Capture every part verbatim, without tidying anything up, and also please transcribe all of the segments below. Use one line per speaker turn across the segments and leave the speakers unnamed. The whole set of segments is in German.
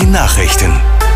Die Nachrichten.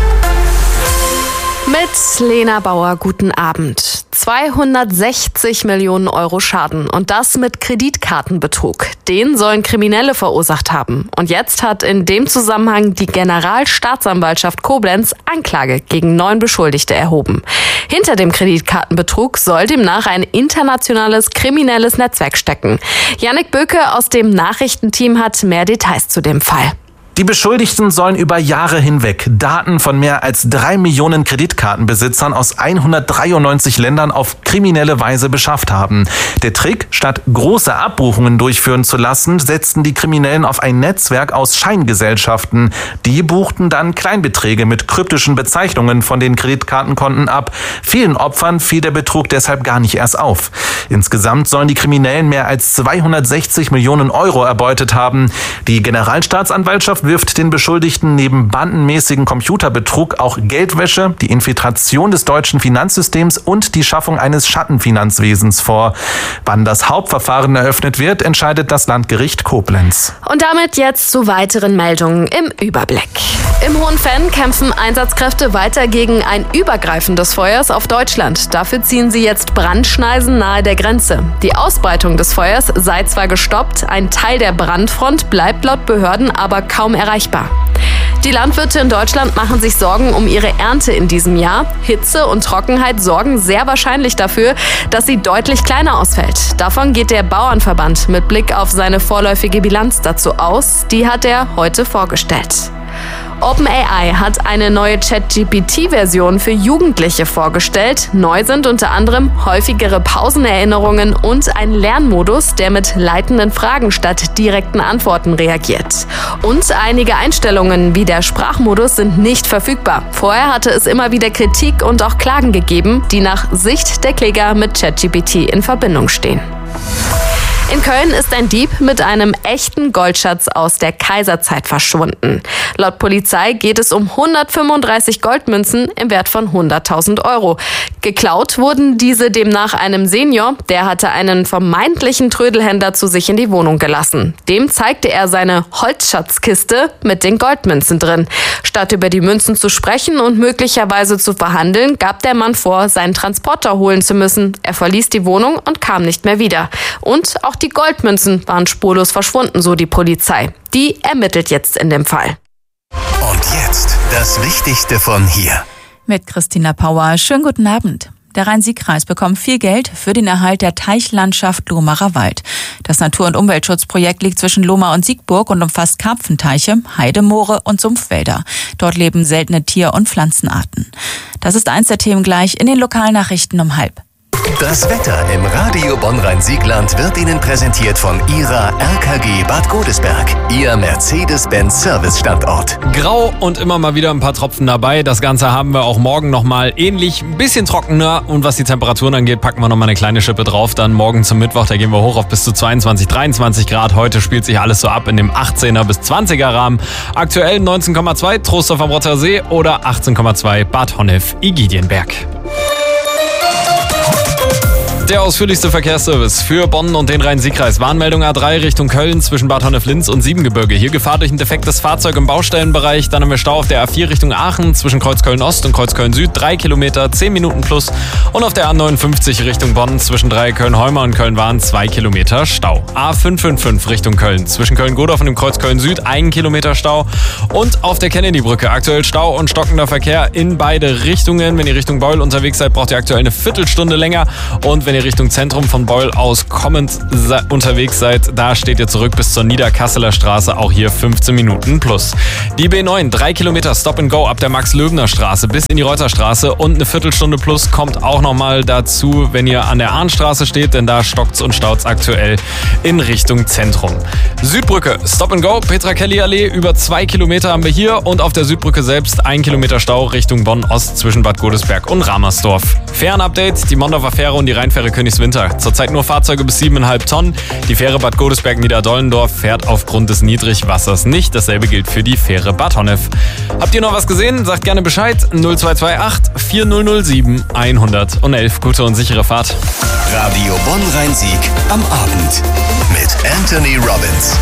Mit Lena Bauer, guten Abend. zweihundertsechzig Millionen Euro Schaden und das mit Kreditkartenbetrug. Den sollen Kriminelle verursacht haben. Und jetzt hat in dem Zusammenhang die Generalstaatsanwaltschaft Koblenz Anklage gegen neun Beschuldigte erhoben. Hinter dem Kreditkartenbetrug soll demnach ein internationales kriminelles Netzwerk stecken. Jannik Böke aus dem Nachrichtenteam hat mehr Details zu dem Fall.
Die Beschuldigten sollen über Jahre hinweg Daten von mehr als drei Millionen Kreditkartenbesitzern aus hundertdreiundneunzig Ländern auf kriminelle Weise beschafft haben. Der Trick: Statt große Abbuchungen durchführen zu lassen, setzten die Kriminellen auf ein Netzwerk aus Scheingesellschaften. Die buchten dann Kleinbeträge mit kryptischen Bezeichnungen von den Kreditkartenkonten ab. Vielen Opfern fiel der Betrug deshalb gar nicht erst auf. Insgesamt sollen die Kriminellen mehr als zweihundertsechzig Millionen Euro erbeutet haben. Die Generalstaatsanwaltschaft wirft den Beschuldigten neben bandenmäßigen Computerbetrug auch Geldwäsche, die Infiltration des deutschen Finanzsystems und die Schaffung eines Schattenfinanzwesens vor. Wann das Hauptverfahren eröffnet wird, entscheidet das Landgericht Koblenz.
Und damit jetzt zu weiteren Meldungen im Überblick. Im Hohenfenn kämpfen Einsatzkräfte weiter gegen ein Übergreifen des Feuers auf Deutschland. Dafür ziehen sie jetzt Brandschneisen nahe der Grenze. Die Ausbreitung des Feuers sei zwar gestoppt, ein Teil der Brandfront bleibt laut Behörden aber kaum erreichbar. Die Landwirte in Deutschland machen sich Sorgen um ihre Ernte in diesem Jahr. Hitze und Trockenheit sorgen sehr wahrscheinlich dafür, dass sie deutlich kleiner ausfällt. Davon geht der Bauernverband mit Blick auf seine vorläufige Bilanz dazu aus. Die hat er heute vorgestellt. OpenAI hat eine neue Chat G P T-Version für Jugendliche vorgestellt. Neu sind unter anderem häufigere Pausenerinnerungen und ein Lernmodus, der mit leitenden Fragen statt direkten Antworten reagiert. Und einige Einstellungen wie der Sprachmodus sind nicht verfügbar. Vorher hatte es immer wieder Kritik und auch Klagen gegeben, die nach Sicht der Kläger mit Chat G P T in Verbindung stehen. In Köln ist ein Dieb mit einem echten Goldschatz aus der Kaiserzeit verschwunden. Laut Polizei geht es um hundertfünfunddreißig Goldmünzen im Wert von hunderttausend Euro. Geklaut wurden diese demnach einem Senior, der hatte einen vermeintlichen Trödelhändler zu sich in die Wohnung gelassen. Dem zeigte er seine Holzschatzkiste mit den Goldmünzen drin. Statt über die Münzen zu sprechen und möglicherweise zu verhandeln, gab der Mann vor, seinen Transporter holen zu müssen. Er verließ die Wohnung und kam nicht mehr wieder. Und auch die Goldmünzen waren spurlos verschwunden, so die Polizei. Die ermittelt jetzt in dem Fall.
Und jetzt das Wichtigste von hier.
Mit Christina Pauer. Schönen guten Abend. Der Rhein-Sieg-Kreis bekommt viel Geld für den Erhalt der Teichlandschaft Lohmarer Wald. Das Natur- und Umweltschutzprojekt liegt zwischen Lohmar und Siegburg und umfasst Karpfenteiche, Heidemoore und Sumpfwälder. Dort leben seltene Tier- und Pflanzenarten. Das ist eins der Themen gleich in den Lokalnachrichten um halb.
Das Wetter im Radio Bonn-Rhein-Siegland wird Ihnen präsentiert von Ihrer R K G Bad Godesberg, Ihr Mercedes-Benz-Service-Standort.
Grau und immer mal wieder ein paar Tropfen dabei. Das Ganze haben wir auch morgen nochmal ähnlich, ein bisschen trockener. Und was die Temperaturen angeht, packen wir nochmal eine kleine Schippe drauf. Dann morgen zum Mittwoch, da gehen wir hoch auf bis zu zweiundzwanzig, dreiundzwanzig Grad. Heute spielt sich alles so ab in dem achtzehner bis zwanziger Rahmen. Aktuell neunzehn Komma zwei Trostorf am Rotter See oder achtzehn Komma zwei Bad Honnef-Igidienberg. Der ausführlichste Verkehrsservice für Bonn und den Rhein-Sieg-Kreis. Warnmeldung A drei Richtung Köln zwischen Bad Honnef-Linz und Siebengebirge. Hier Gefahr durch ein defektes Fahrzeug im Baustellenbereich. Dann haben wir Stau auf der A vier Richtung Aachen zwischen Kreuzköln-Ost und Kreuzköln-Süd. Drei Kilometer, zehn Minuten plus. Und auf der A neunundfünfzig Richtung Bonn zwischen Dreieköln-Heumer und Köln-Wahn zwei Kilometer Stau. A fünf fünf fünf Richtung Köln zwischen Köln-Godorf und dem Kreuzköln-Süd ein Kilometer Stau. Und auf der Kennedy-Brücke aktuell Stau und stockender Verkehr in beide Richtungen. Wenn ihr Richtung Beul unterwegs seid, braucht ihr aktuell eine Viertelstunde länger. Und wenn ihr Richtung Zentrum von Beul aus kommend unterwegs seid, da steht ihr zurück bis zur Niederkasseler Straße, auch hier fünfzehn Minuten plus. Die B neun, drei Kilometer Stop and Go ab der Max-Löbner Straße bis in die Reuterstraße und eine Viertelstunde plus kommt auch nochmal dazu, wenn ihr an der Ahnstraße steht, denn da stockt's und staut's aktuell in Richtung Zentrum. Südbrücke, Stop and Go, Petra-Kelly-Allee, über zwei Kilometer haben wir hier und auf der Südbrücke selbst ein Kilometer Stau Richtung Bonn-Ost zwischen Bad Godesberg und Ramersdorf. Fähren-Update, die Mondorfer Fähre und die Rheinfähre Königswinter. Zurzeit nur Fahrzeuge bis sieben Komma fünf Tonnen. Die Fähre Bad Godesberg-Niederdollendorf fährt aufgrund des Niedrigwassers nicht. Dasselbe gilt für die Fähre Bad Honnef. Habt ihr noch was gesehen? Sagt gerne Bescheid. null zwei zwei acht vier null null sieben hundertelf. Gute und sichere Fahrt.
Radio Bonn-Rhein-Sieg am Abend mit Anthony Robbins.